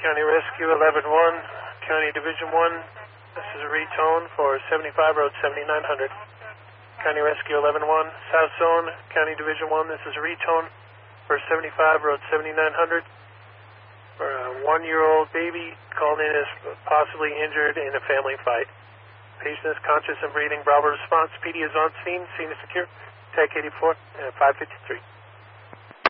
County Rescue 11-1, County Division 1. This is a retone for 75 Road 7900. County Rescue 11-1, South Zone, County Division 1. This is a retone for 75 Road 7900. For a 1-year-old baby called in as possibly injured in a family fight. Patient is conscious and breathing. Bravo response. PD is on scene. Scene is secure. TAC 84 and 553.